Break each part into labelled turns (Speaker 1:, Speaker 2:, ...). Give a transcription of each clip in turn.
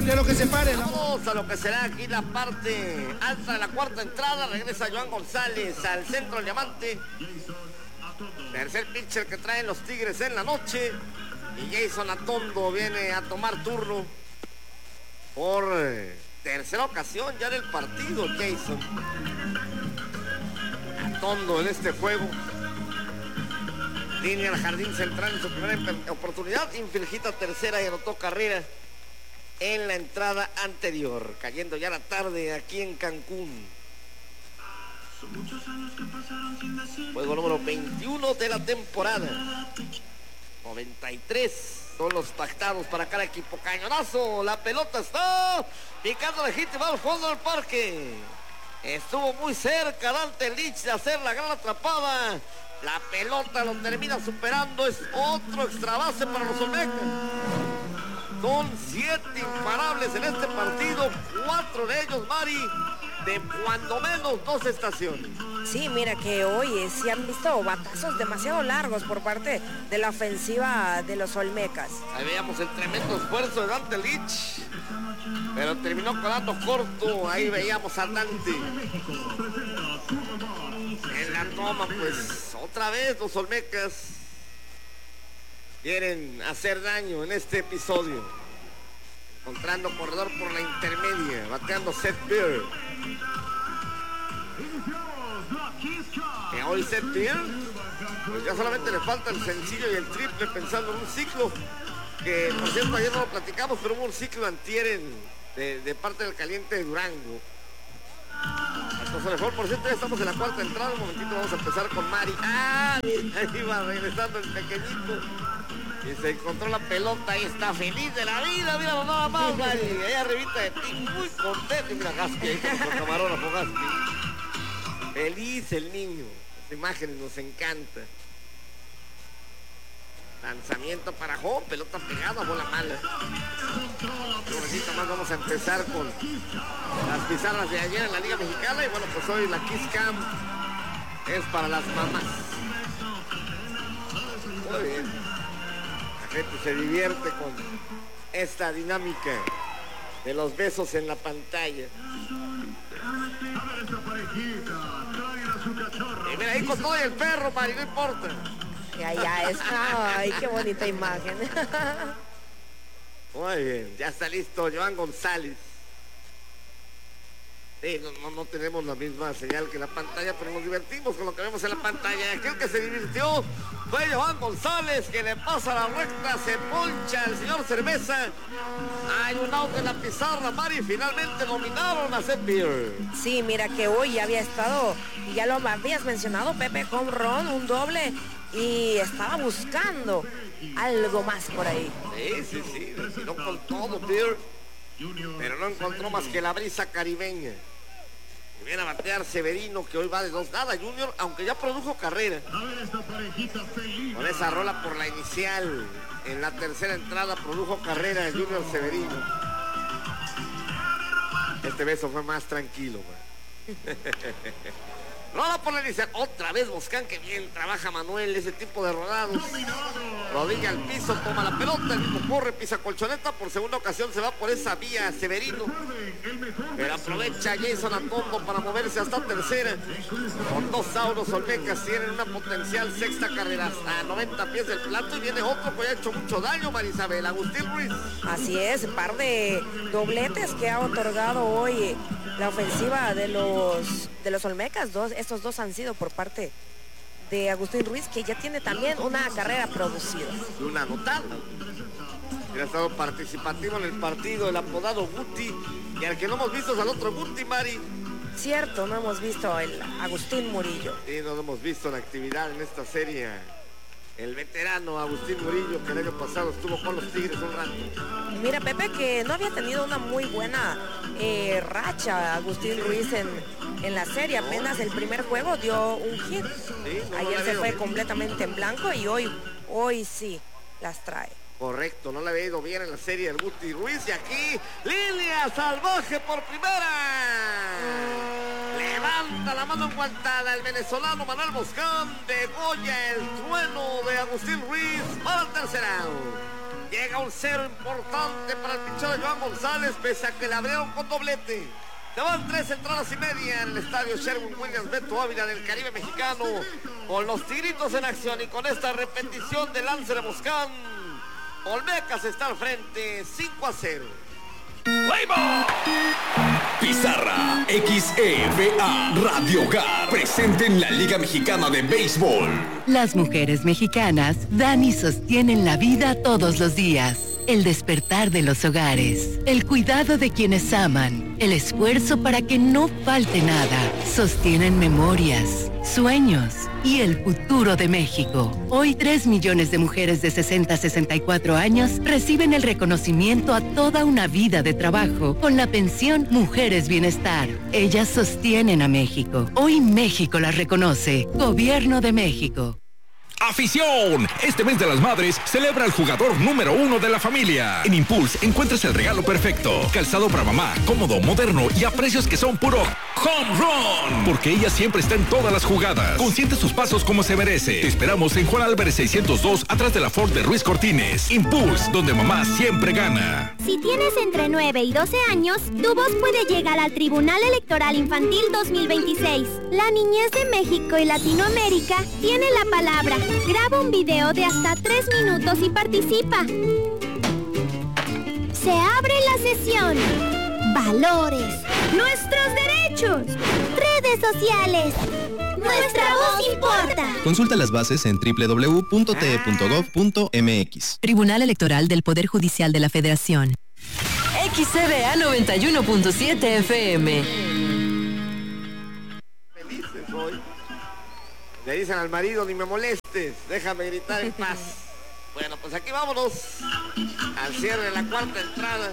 Speaker 1: De lo que se pare.
Speaker 2: Vamos a lo que será aquí la parte alta de la cuarta entrada. Regresa Joan González al centro del diamante. Tercer pitcher que traen los Tigres en la noche. Y Jason Atondo viene a tomar turno por tercera ocasión ya en el partido. Jason Atondo en este juego. Línea al jardín central en su primera oportunidad. Infilgita tercera y anotó carrera en la entrada anterior. Cayendo ya la tarde aquí en Cancún. Juego número 21 de la temporada. 93 son los pactados para cada equipo. Cañonazo, la pelota está picando legítima al fondo del parque. Estuvo muy cerca Dante Lich de hacer la gran atrapada. La pelota lo termina superando. Es otro extra base para los Olmecas. Son 7 imparables en este partido. 4 de ellos, Mari, de cuando menos 2 estaciones.
Speaker 3: Sí, mira que hoy se han visto batazos demasiado largos por parte de la ofensiva de los Olmecas.
Speaker 2: Ahí veíamos el tremendo esfuerzo de Dante Lich, pero terminó quedando corto. Ahí veíamos a Dante. En la toma, pues, otra vez los Olmecas quieren hacer daño en este episodio. Encontrando corredor por la intermedia, bateando Seth Beer. Que hoy Seth Beer, pues ya solamente le falta el sencillo y el triple, pensando en un ciclo que, por cierto, ayer no lo platicamos, pero hubo un ciclo antier de parte del Caliente de Durango. Entonces, mejor, por cierto, ya estamos en la cuarta entrada. Un momentito, vamos a empezar con Mari. Ahí va regresando el pequeñito. Y se encontró la pelota, ahí está feliz de la vida, míralo nada más, Mari. Ahí arribita de ti, muy contento. Y mira Gaspi ahí con nuestro camarógrafo Gaspi. Feliz el niño. Las imágenes nos encanta. Lanzamiento para home, pelota pegada, bola mala. Un momentito más vamos a empezar con las pizarras de ayer en la Liga Mexicana. Y bueno, pues hoy la Kiss Cam es para las mamás. Muy bien. La gente se divierte con esta dinámica de los besos en la pantalla. Y mira, ahí con todo y el perro, Mari, no importa.
Speaker 3: Ya está. Ay, qué bonita imagen.
Speaker 2: Muy bien, ya está listo Joan González. Sí, no tenemos la misma señal que la pantalla, pero nos divertimos con lo que vemos en la pantalla. Aquel que se divirtió fue Joan González, que le pasa la recta, se poncha el señor Cerveza. Hay un out en la pizarra, Mari, finalmente dominaron a Seth Beer.
Speaker 3: Sí, mira que hoy ya había estado, y ya lo habías mencionado, Pepe, home run, un doble, y estaba buscando algo más por ahí.
Speaker 2: Sí, no con todo Beer, pero no encontró más que la brisa caribeña. Y viene a batear Severino, que hoy va de 2-0 Junior, aunque ya produjo carrera. Con esa rola por la inicial, en la tercera entrada produjo carrera Junior Severino. Este beso fue más tranquilo, man. Rola por la inicial, otra vez Boscán, que bien trabaja Manuel, ese tipo de rodados. Rodilla al piso, toma la pelota, el mismo corre, pisa colchoneta, por segunda ocasión se va por esa vía Severino. Pero aprovecha Jason Atondo para moverse hasta tercera. Con 2 autos, Olmecas tienen una potencial sexta carrera hasta 90 pies del plato. Y viene otro que ha hecho mucho daño, Marisabel, Agustín Ruiz.
Speaker 3: Así es, un par de dobletes que ha otorgado hoy la ofensiva de los Olmecas. Estos dos han sido por parte de Agustín Ruiz, que ya tiene también una carrera producida.
Speaker 2: Una anotada. Ha estado participativo en el partido, el apodado Guti. Y al que no hemos visto es al otro Guti, Mari.
Speaker 3: Cierto, no hemos visto el Agustín Murillo.
Speaker 2: Sí, no hemos visto la actividad en esta serie. El veterano Agustín Murillo, que el año pasado estuvo con los Tigres un rato.
Speaker 3: Mira, Pepe, que no había tenido una muy buena racha Agustín Ruiz en la serie. Apenas el primer juego dio un hit.
Speaker 2: Sí,
Speaker 3: ayer se fue completamente en blanco y hoy sí las trae.
Speaker 2: Correcto, no le había ido bien en la serie el Guti Ruiz. Y aquí, línea salvaje por primera. Levanta la mano enguantada el venezolano Manuel Boscán. Degolla el trueno de Agustín Ruiz para el tercer out. Llega un cero importante para el pichón de Joan González, pese a que le abrieron con doblete. Se van 3 entradas y media en el estadio Sherwin-Williams Beto Ávila del Caribe mexicano, con los Tigritos en acción y con esta repetición de lance de Moscán. Olmecas está al frente, 5-0.
Speaker 1: Pizarra XEVA Radio Hogar presente en la Liga Mexicana de Béisbol.
Speaker 4: Las mujeres mexicanas dan y sostienen la vida todos los días. El despertar de los hogares, el cuidado de quienes aman, el esfuerzo para que no falte nada, sostienen memorias, sueños y el futuro de México. Hoy 3 millones de mujeres de 60 a 64 años reciben el reconocimiento a toda una vida de trabajo con la pensión Mujeres Bienestar. Ellas sostienen a México. Hoy México las reconoce. Gobierno de México.
Speaker 1: ¡Afición! Este mes de las madres celebra al jugador número 1 de la familia. En Impulse encuentras el regalo perfecto. Calzado para mamá, cómodo, moderno y a precios que son puro home run. Porque ella siempre está en todas las jugadas. Consiente sus pasos como se merece. Te esperamos en Juan Álvarez 602, atrás de la Ford de Ruiz Cortines. Impulse, donde mamá siempre gana.
Speaker 5: Si tienes entre 9 y 12 años, tu voz puede llegar al Tribunal Electoral Infantil 2026. La niñez de México y Latinoamérica tiene la palabra. Graba un video de hasta 3 minutos y participa. Se abre la sesión. Valores. Nuestros derechos. Redes sociales. Nuestra voz importa.
Speaker 6: Consulta las bases en www.te.gov.mx.
Speaker 4: Tribunal Electoral del Poder Judicial de la Federación. XCBA 91.7 FM.
Speaker 2: Felices hoy. Le dicen al marido, ni me molestes, déjame gritar en paz. Bueno, pues aquí vámonos al cierre de la cuarta entrada.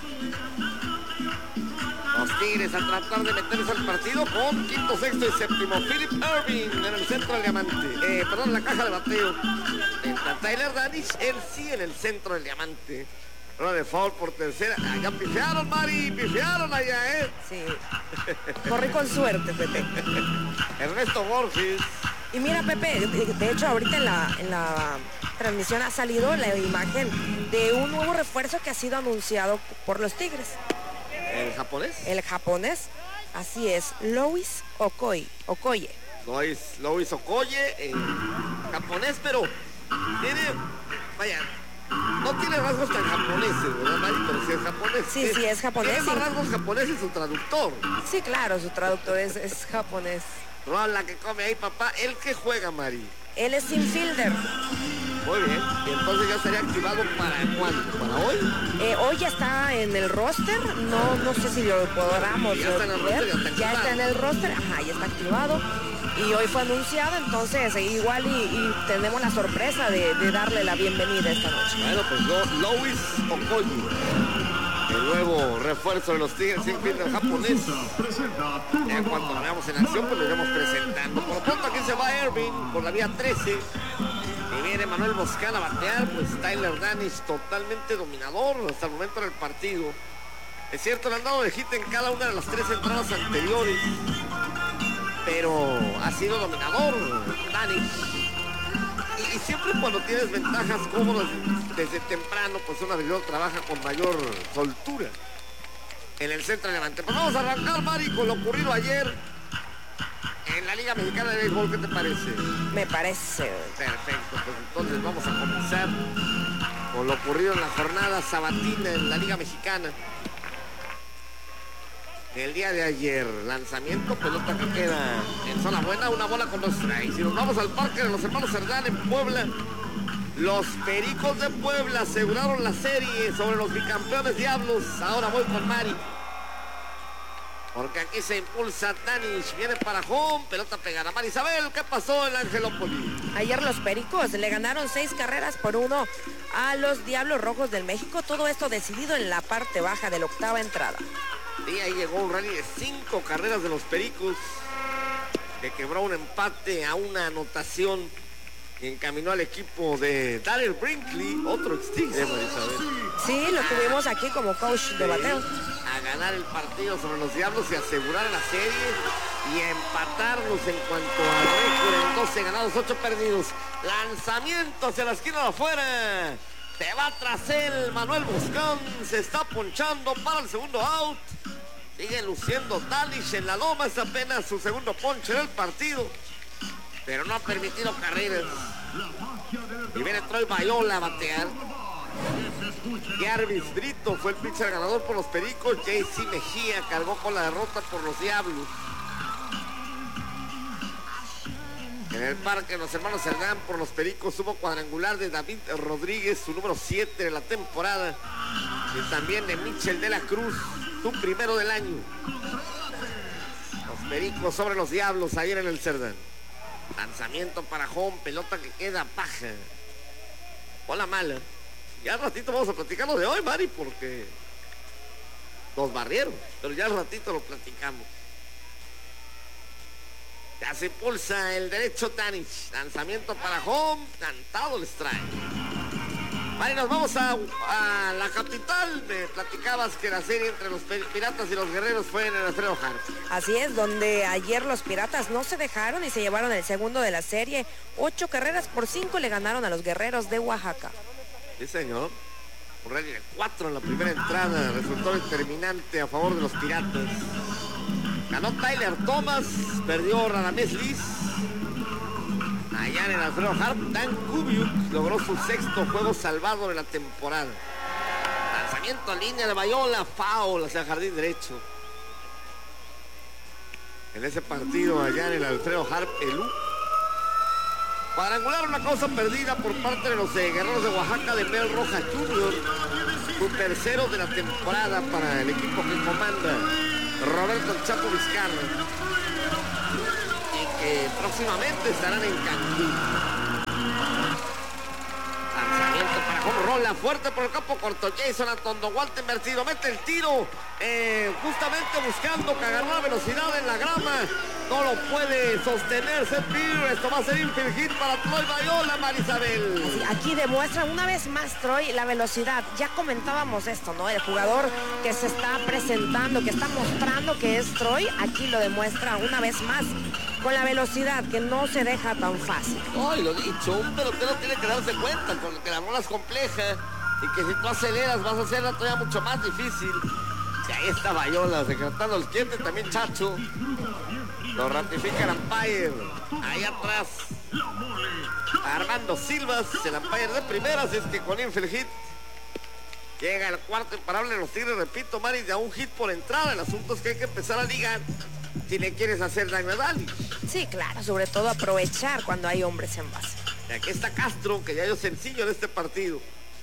Speaker 2: Los Tigres a tratar de meterse al partido con quinto, sexto y séptimo. Philip Irving en el centro del diamante. Perdón, la caja de bateo. Entra Tyler Danish, él sí en el centro del diamante. Una de foul por tercera. Allá pifiaron, Mari, pifiaron allá, ¿eh?
Speaker 3: Sí. Corrí con suerte, Pepe.
Speaker 2: Ernesto Borges.
Speaker 3: Y mira, Pepe, de hecho ahorita en la transmisión ha salido la imagen de un nuevo refuerzo que ha sido anunciado por los Tigres.
Speaker 2: ¿El japonés?
Speaker 3: El japonés, así es, Lois Okoye.
Speaker 2: Lois Okoye, japonés, pero tiene, vaya, no tiene rasgos tan japoneses, ¿verdad, Mari? Pero sí es japonés.
Speaker 3: Sí, es japonés.
Speaker 2: Tiene más rasgos japoneses su traductor.
Speaker 3: Sí, claro, su traductor es japonés.
Speaker 2: Rola que come ahí, papá. ¿Él qué juega, Mari?
Speaker 3: Él es infielder.
Speaker 2: Muy bien. Y entonces ya estaría activado ¿para cuándo? ¿Para hoy?
Speaker 3: Hoy ya está en el roster. No sé si lo podamos
Speaker 2: ya está en el roster,
Speaker 3: ya está en el roster. Ajá, ya está activado. Y hoy fue anunciado, entonces igual y tenemos la sorpresa de darle la bienvenida esta noche.
Speaker 2: Bueno, pues Lois Okoye, el nuevo refuerzo de los Tigres, infielder japonés. Ya cuando lo veamos en acción, pues lo iremos presentando. Por lo pronto aquí se va Irving por la vía 13. Y viene Manuel Moscán a batear, pues Tyler Danish totalmente dominador hasta el momento del partido. Es cierto, le han dado de hit en cada una de las 3 entradas anteriores, pero ha sido dominador Danish. Y siempre cuando tienes ventajas cómodas desde temprano, pues un abridor trabaja con mayor soltura en el centro de levante. Pues vamos a arrancar, Mari, con lo ocurrido ayer en la Liga Mexicana de Béisbol. ¿Qué te parece?
Speaker 3: Me parece.
Speaker 2: Perfecto, pues entonces vamos a comenzar con lo ocurrido en la jornada sabatina en la Liga Mexicana. El día de ayer, lanzamiento, pelota que queda en zona buena, una bola con 2 strikes. Y nos vamos al parque de los hermanos Cerdán en Puebla. Los Pericos de Puebla aseguraron la serie sobre los bicampeones Diablos. Ahora voy con Mari, porque aquí se impulsa Danish, viene para home, pelota pegada. Marisabel, ¿qué pasó en Angelópolis?
Speaker 3: Ayer los Pericos le ganaron 6 carreras por 1 a los Diablos Rojos del México. Todo esto decidido en la parte baja de la 8ª entrada.
Speaker 2: Y ahí llegó un rally de 5 carreras de los Pericos, que quebró un empate a una anotación y encaminó al equipo de Darrell Brinkley, otro extinto, Marisabel.
Speaker 3: Sí, lo tuvimos aquí como coach de bateo.
Speaker 2: A ganar el partido sobre los Diablos y asegurar la serie y empatarlos en cuanto al récord en 12 ganados, 8 perdidos. Lanzamiento hacia la esquina de afuera. Se va tras él Manuel Buscán, se está ponchando para el segundo out. Sigue luciendo Danish en la loma, es apenas su segundo ponche del partido, pero no ha permitido carreras. Y viene Troy Bayola a batear. Jarvis Brito fue el pitcher ganador por los Pericos. JC Mejía cargó con la derrota por los Diablos. En el parque los hermanos Cerdán por los Pericos hubo cuadrangular de David Rodríguez, su número 7 de la temporada, y también de Michel de la Cruz, su primero del año. Los Pericos sobre los Diablos ayer en el Cerdán. Lanzamiento para home, pelota que queda baja. Bola mala. Ya al ratito vamos a platicar lo de hoy, Mari, porque nos barrieron, pero ya al ratito lo platicamos. Ya se impulsa el derecho Danish. Lanzamiento para home, cantado el strike. Mari, nos vamos a la capital. Me platicabas que la serie entre los Piratas y los Guerreros fue en el Alfredo Harp.
Speaker 3: Así es, donde ayer los Piratas no se dejaron y se llevaron el segundo de la serie. 8 carreras por 5 le ganaron a los Guerreros de Oaxaca.
Speaker 2: Sí, señor. Un rally de 4 en la primera entrada. Resultó determinante a favor de los Piratas. Ganó Tyler Thomas, perdió Radamés Liz. Allá en el Alfredo Harp, Dan Kubiuk logró su 6º juego salvado de la temporada. Lanzamiento en línea de Bayola, foul hacia el jardín derecho. En ese partido allá en el Alfredo Harp, cuadrangular, una cosa perdida por parte de los Guerreros de Oaxaca de Mel Rojas Jr., su tercero de la temporada para el equipo que comanda Roberto El Chapo Vizcarra, y que próximamente estarán en Cancún. Lanzamiento para home run, la fuerte por el campo corto. Jason Atondo, Walter Mercido mete el tiro, justamente buscando que agarrar velocidad en la grama. No lo puede sostener Cepir. Esto va a ser infield hit para Troy Bayola, Marisabel.
Speaker 3: Sí, aquí demuestra una vez más Troy la velocidad. Ya comentábamos esto, ¿no? El jugador que se está presentando, que está mostrando que es Troy, aquí lo demuestra una vez más con la velocidad, que no se deja tan fácil.
Speaker 2: Ay, lo dicho, un pelotero tiene que darse cuenta con que la bola es compleja y que si tú aceleras vas a hacerla todavía mucho más difícil. Y ahí está Bayola secretando el cliente, también Chacho. Lo ratifica el umpire. Ahí atrás Armando Silvas, el umpire de primeras, es que con infield hit llega el cuarto imparable de los Tigres. Repito, Mari, de a un hit por entrada. El asunto es que hay que empezar a ligar si le quieres hacer daño a Dani.
Speaker 3: Sí, claro, sobre todo aprovechar cuando hay hombres en base.
Speaker 2: Y aquí está Castro, que ya dio sencillo en este partido.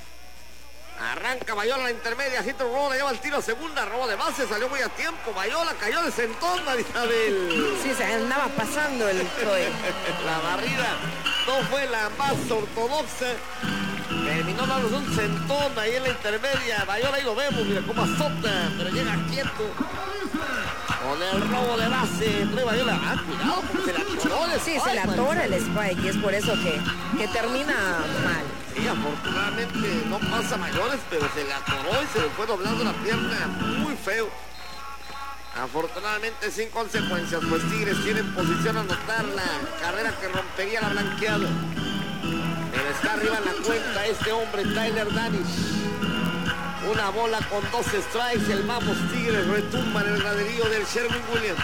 Speaker 2: Arranca Bayola a la intermedia, hit and roll, lleva el tiro a segunda, robo de base, salió muy a tiempo. Bayola cayó de sentón, Marisabel.
Speaker 3: Sí, se andaba pasando el Troy.
Speaker 2: La barrida no fue la más ortodoxa. Terminó dando un sentón ahí en la intermedia. Bayola, ahí lo vemos, mira cómo azota, pero llega quieto. Con el robo de base, Troy Bayola. Cuidado, porque se le atoró el strike.
Speaker 3: Sí, se le atora el strike y es por eso que termina mal.
Speaker 2: Sí, afortunadamente no pasa mayores, pero se le atoró y se le fue doblando la pierna muy feo. Afortunadamente sin consecuencias, pues Tigres tiene en posición a anotar la carrera que rompería la blanqueada. Pero está arriba en la cuenta este hombre, Tyler Danish. Una bola con 2 strikes, el vamos Tigres retumba en el graderío del Sherwin-Williams.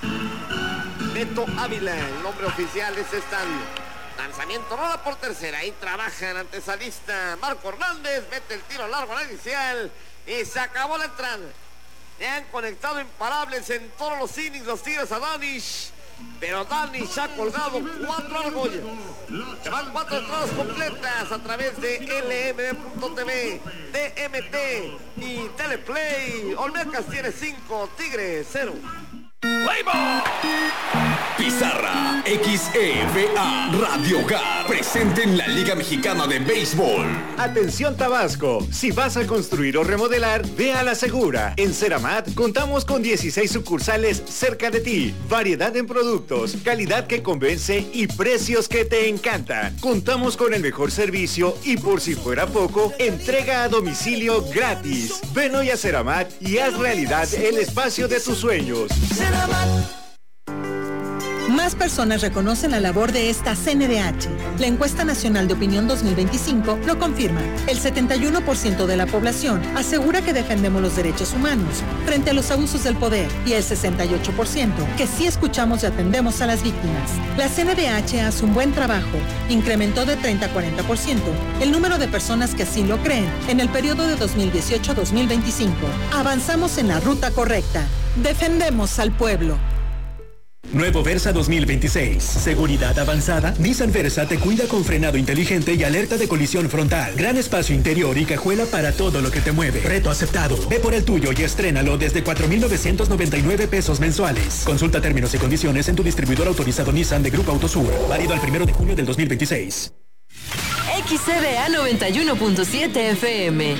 Speaker 2: Beto Ávila, el nombre oficial de este estadio. Lanzamiento, rola por tercera, ahí trabaja el antesalista Marco Hernández, mete el tiro largo a la inicial y se acabó la entrada. Le han conectado imparables en todos los innings los Tigres a Danish, pero Danish ha colgado 4 argollas. Se van 4 entradas completas a través de LMB.tv, DMT y Teleplay. Olmecas tiene 5, Tigres 0.
Speaker 1: ¡Playboy! Pizarra XEVA Radio Hogar presente en la Liga Mexicana de Béisbol.
Speaker 6: Atención Tabasco, si vas a construir o remodelar, ve a La Segura. En Ceramat contamos con 16 sucursales cerca de ti, variedad en productos, calidad que convence y precios que te encantan. Contamos con el mejor servicio y por si fuera poco, entrega a domicilio gratis. Ven hoy a Ceramat y haz realidad el espacio de tus sueños.
Speaker 7: Más personas reconocen la labor de esta CNDH. La encuesta nacional de opinión 2025 lo confirma. El 71% de la población asegura que defendemos los derechos humanos frente a los abusos del poder y el 68% que sí escuchamos y atendemos a las víctimas. La CNDH hace un buen trabajo. Incrementó de 30 a 40% el número de personas que así lo creen en el periodo de 2018 a 2025. Avanzamos en la ruta correcta. Defendemos al pueblo.
Speaker 8: Nuevo Versa 2026. Seguridad avanzada. Nissan Versa te cuida con frenado inteligente y alerta de colisión frontal. Gran espacio interior y cajuela para todo lo que te mueve. Reto aceptado. Ve por el tuyo y estrénalo desde 4,999 pesos mensuales. Consulta términos y condiciones en tu distribuidor autorizado Nissan de Grupo Autosur. Válido al 1 de junio del 2026.
Speaker 4: XCBA 91.7 FM.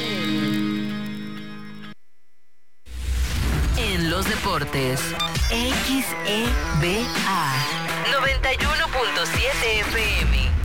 Speaker 4: En los deportes, XEBA 91.7 FM.